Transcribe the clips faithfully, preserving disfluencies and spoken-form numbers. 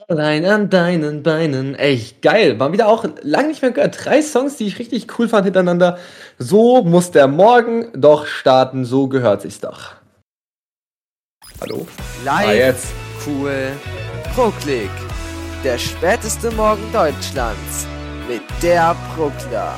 Allein an deinen Beinen. Echt geil. Mal wieder auch lange nicht mehr gehört. Drei Songs, die ich richtig cool fand hintereinander. So muss der Morgen doch starten. So gehört sich's doch. Hallo? Live, ah, jetzt. Cool, Pro-Klick. Der späteste Morgen Deutschlands. Mit der Prokla.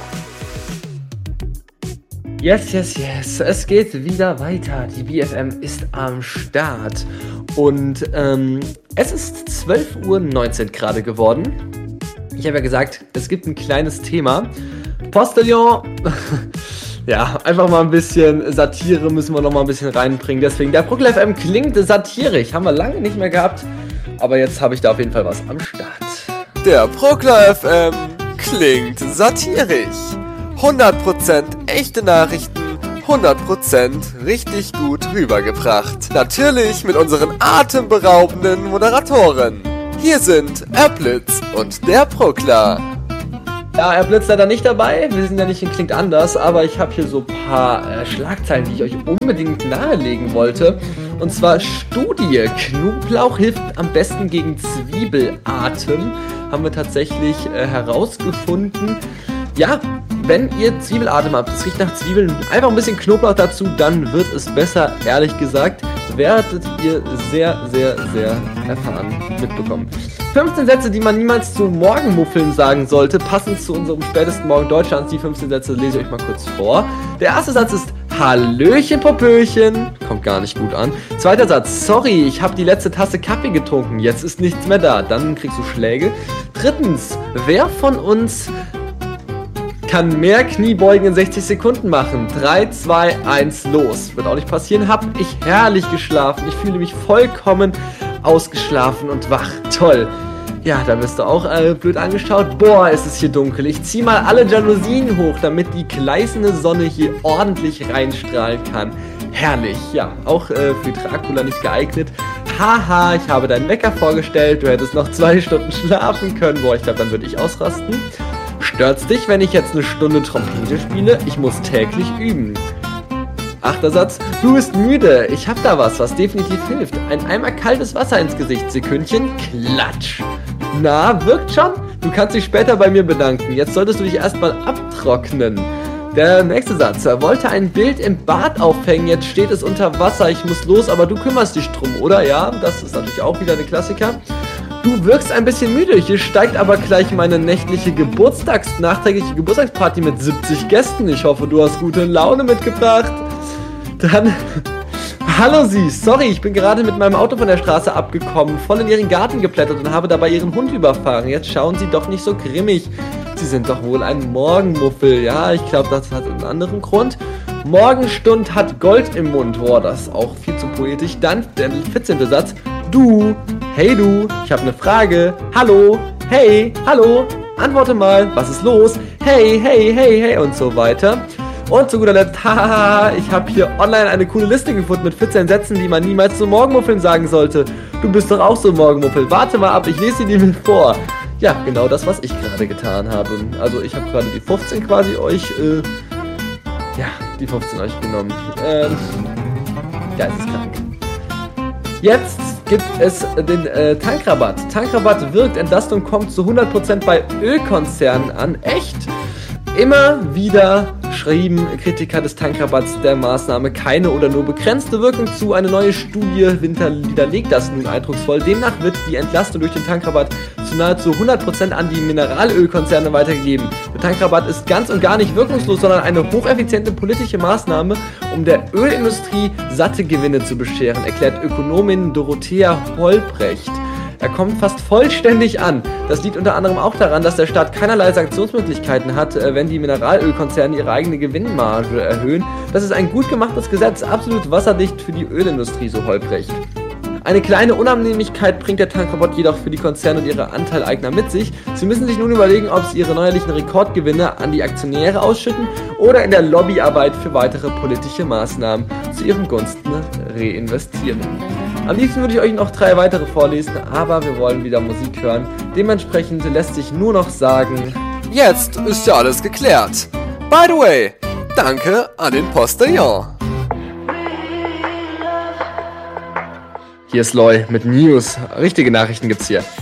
Yes, yes, yes. Es geht wieder weiter. Die B F M ist am Start. Und ähm, es ist zwölf Uhr neunzehn gerade geworden. Ich habe ja gesagt, es gibt ein kleines Thema. Postillon. Ja, einfach mal ein bisschen Satire müssen wir noch mal ein bisschen reinbringen. Deswegen, der Prokla F M klingt satirisch. Haben wir lange nicht mehr gehabt. Aber jetzt habe ich da auf jeden Fall was am Start. Der Prokla F M klingt satirisch. hundert Prozent echte Nachrichten, hundert Prozent richtig gut rübergebracht. Natürlich mit unseren atemberaubenden Moderatoren. Hier sind Erblitz und der Prokla. Ja, Erblitz leider nicht dabei. Wir sind ja nicht in Klingt anders, aber ich habe hier so ein paar äh, Schlagzeilen, die ich euch unbedingt nahelegen wollte. Und zwar Studie. Knoblauch hilft am besten gegen Zwiebelatem. Haben wir tatsächlich äh, herausgefunden. Ja, wenn ihr Zwiebelatem habt, es riecht nach Zwiebeln, einfach ein bisschen Knoblauch dazu, dann wird es besser, ehrlich gesagt. Werdet ihr sehr, sehr, sehr erfahren mitbekommen. fünfzehn Sätze, die man niemals zu Morgenmuffeln sagen sollte, passend zu unserem spätesten Morgen Deutschlands. Die fünfzehn Sätze lese ich euch mal kurz vor. Der erste Satz ist Hallöchen, Popöchen. Kommt gar nicht gut an. Zweiter Satz, sorry, ich habe die letzte Tasse Kaffee getrunken, jetzt ist nichts mehr da. Dann kriegst du Schläge. Drittens, wer von uns kann mehr Kniebeugen in sechzig Sekunden machen? drei, zwei, eins, los. Wird auch nicht passieren. Hab ich herrlich geschlafen. Ich fühle mich vollkommen ausgeschlafen und wach. Toll. Ja, da bist du auch äh, blöd angeschaut. Boah, ist es hier dunkel. Ich zieh mal alle Jalousien hoch, damit die gleißende Sonne hier ordentlich reinstrahlen kann. Herrlich. Ja, auch äh, für Dracula nicht geeignet. Haha, ich habe deinen Wecker vorgestellt. Du hättest noch zwei Stunden schlafen können. Boah, ich glaube, dann würde ich ausrasten. Stört's dich, wenn ich jetzt eine Stunde Trompete spiele? Ich muss täglich üben. Achter Satz. Du bist müde. Ich hab da was, was definitiv hilft. Ein Eimer kaltes Wasser ins Gesicht. Sekündchen. Klatsch. Na, wirkt schon? Du kannst dich später bei mir bedanken. Jetzt solltest du dich erstmal abtrocknen. Der nächste Satz. Er wollte ein Bild im Bad aufhängen. Jetzt steht es unter Wasser. Ich muss los, aber du kümmerst dich drum, oder? Ja, das ist natürlich auch wieder eine Klassiker. Du wirkst ein bisschen müde, hier steigt aber gleich meine nächtliche Geburtstags, nachträgliche Geburtstagsparty mit siebzig Gästen. Ich hoffe, du hast gute Laune mitgebracht. Dann, hallo Sie, sorry, ich bin gerade mit meinem Auto von der Straße abgekommen, voll in Ihren Garten geplättert und habe dabei Ihren Hund überfahren. Jetzt schauen Sie doch nicht so grimmig. Sie sind doch wohl ein Morgenmuffel. Ja, ich glaube, das hat einen anderen Grund. Morgenstund hat Gold im Mund. Boah, das ist auch viel zu poetisch. Dann der vierzehnte Satz. Du, hey du, ich habe eine Frage. Hallo, hey, hallo, antworte mal, was ist los? Hey, hey, hey, hey und so weiter. Und zu guter Letzt, haha, ich habe hier online eine coole Liste gefunden mit vierzehn Sätzen, die man niemals zu Morgenmuffeln sagen sollte. Du bist doch auch so Morgenmuffel. Warte mal ab, ich lese dir die vor. Ja, genau das, was ich gerade getan habe. Also ich habe gerade die fünfzehn quasi euch, äh, ja, die fünfzehn euch genommen. Ähm, geisteskrank. Jetzt gibt es den äh, Tankrabatt. Tankrabatt wirkt, Entlastung kommt zu hundert Prozent bei Ölkonzernen an. Echt? Immer wieder schrieben Kritiker des Tankrabatts der Maßnahme keine oder nur begrenzte Wirkung zu. Eine neue Studie widerlegt das nun eindrucksvoll. Demnach wird die Entlastung durch den Tankrabatt zu nahezu hundert Prozent an die Mineralölkonzerne weitergegeben. Der Tankrabatt ist ganz und gar nicht wirkungslos, sondern eine hocheffiziente politische Maßnahme, um der Ölindustrie satte Gewinne zu bescheren, erklärt Ökonomin Dorothea Holbrecht. Er kommt fast vollständig an. Das liegt unter anderem auch daran, dass der Staat keinerlei Sanktionsmöglichkeiten hat, wenn die Mineralölkonzerne ihre eigene Gewinnmarge erhöhen. Das ist ein gut gemachtes Gesetz, absolut wasserdicht für die Ölindustrie, so Holbrecht. Eine kleine Unannehmlichkeit bringt der Tankrabatt jedoch für die Konzerne und ihre Anteileigner mit sich. Sie müssen sich nun überlegen, ob sie ihre neuerlichen Rekordgewinne an die Aktionäre ausschütten oder in der Lobbyarbeit für weitere politische Maßnahmen zu ihren Gunsten reinvestieren. Am liebsten würde ich euch noch drei weitere vorlesen, aber wir wollen wieder Musik hören. Dementsprechend lässt sich nur noch sagen: Jetzt ist ja alles geklärt. By the way, danke an den Postillon. Hier ist Loy mit News. Richtige Nachrichten gibt's hier.